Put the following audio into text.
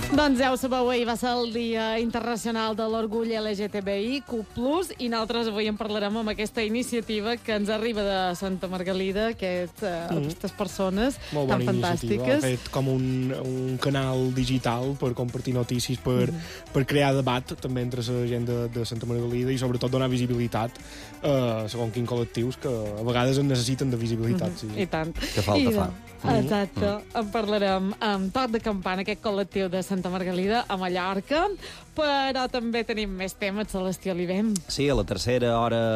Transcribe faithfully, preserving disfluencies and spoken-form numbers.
Doncs ja ho sabeu, ahir va ser el Dia Internacional de l'Orgull L G T B I Q plus, i nosaltres avui en parlarem amb aquesta iniciativa que ens arriba de Santa Margalida, aquest, uh, mm. aquestes persones Molt tan bona fantàstiques. Iniciativa. Ha fet com un, un canal digital per compartir notícies, per, mm. per crear debat també entre la gent de, de Santa Margalida i sobretot donar visibilitat a uh, segons quins col·lectius que a vegades en necessiten de visibilitat. Mm. Sí. I tant. Que falta I, fa. Exacte. Mm. En parlarem amb Toc de Campana, aquest col·lectiu de Santa Margalida a Mallorca, però també tenim més temes, Celestí Olivem. Sí, a la tercera hora